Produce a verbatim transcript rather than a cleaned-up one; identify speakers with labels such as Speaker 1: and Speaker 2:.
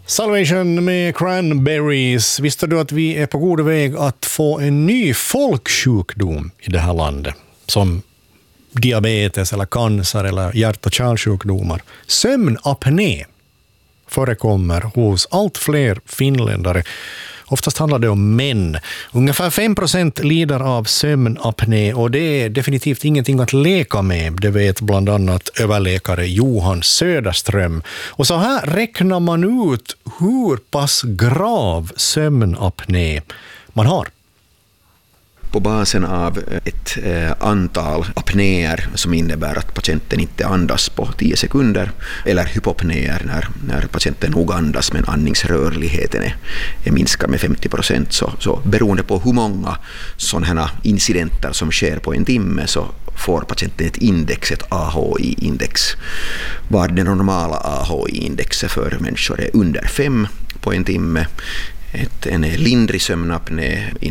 Speaker 1: Salvation med Cranberries. Visste du att vi är på god väg att få en ny folksjukdom i det här landet? Som diabetes eller cancer eller hjärt- och kärlsjukdomar. Sömnapné förekommer hos allt fler finländare. Oftast handlar det om män. Ungefär fem procent lider av sömnapné och det är definitivt ingenting att leka med. Det vet bland annat överläkare Johan Söderström. Och så här räknar man ut hur pass grav sömnapné man har.
Speaker 2: På basen av ett eh, antal apnéer som innebär att patienten inte andas på tio sekunder eller hypopnéer när, när patienten nog andas men andningsrörligheten är, är minskad med femtio procent, så, så beroende på hur många sådana incidenter som sker på en timme så får patienten ett index, ett A H I-index. Var det normala A H I-indexet för människor är under fem på en timme. Ett, en lindrig sömnapné